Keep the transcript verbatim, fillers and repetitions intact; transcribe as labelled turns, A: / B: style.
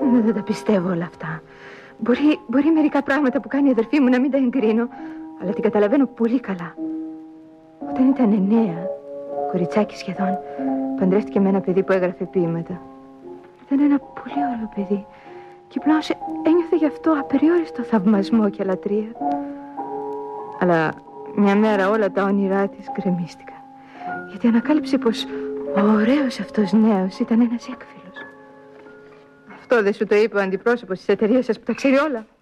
A: Δεν τα πιστεύω όλα αυτά. Μπορεί, μπορεί μερικά πράγματα που κάνει η αδερφή μου να μην τα εγκρίνω, αλλά την καταλαβαίνω πολύ καλά. Όταν ήταν εννέα, κοριτσάκι σχεδόν, παντρεύτηκε με ένα παιδί που έγραφε ποίηματα. Ήταν ένα πολύ ωραίο παιδί και η Μπλάνσε ένιωθε γι' αυτό απεριόριστο θαυμασμό και λατρεία. Αλλά μια μέρα όλα τα όνειρά της γκρεμίστηκαν, γιατί ανακάλυψε πως ο ωραίος αυτός νέος ήταν ένας έκφυλος. Αυτό δεν σου το είπε ο αντιπρόσωπος της εταιρείας σας που τα ξέρει όλα?